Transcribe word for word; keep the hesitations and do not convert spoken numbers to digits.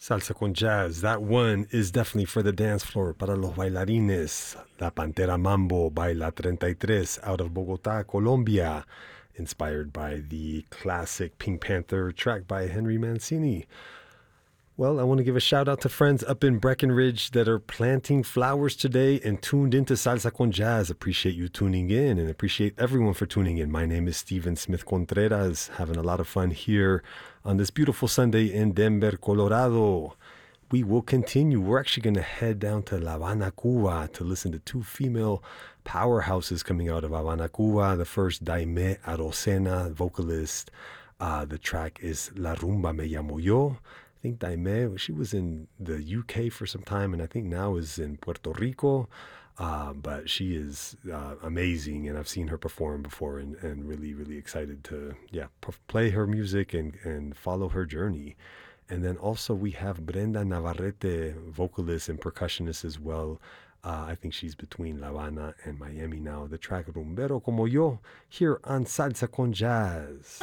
Salsa con jazz. That one is definitely for the dance floor. Para los bailarines. La Pantera Mambo by La thirty-three out of Bogota, Colombia. Inspired by the classic Pink Panther track by Henry Mancini. Well, I want to give a shout out to friends up in Breckenridge that are planting flowers today and tuned into Salsa con Jazz. Appreciate you tuning in and appreciate everyone for tuning in. My name is Steven Smith Contreras, having a lot of fun here on this beautiful Sunday in Denver, Colorado. We will continue. We're actually going to head down to La Habana, Cuba to listen to two female powerhouses coming out of Havana, Cuba. The first, Daimé Arocena, vocalist. Uh, the track is La Rumba Me Llamo Yo. I think Daimé, she was in the U K for some time, and I think now is in Puerto Rico. Uh, but she is uh, amazing, and I've seen her perform before, and, and really, really excited to yeah p- play her music and, and follow her journey. And then also we have Brenda Navarrete, vocalist and percussionist as well. Uh, I think she's between La Habana and Miami now. The track Rumbero Como Yo here on Salsa con Jazz.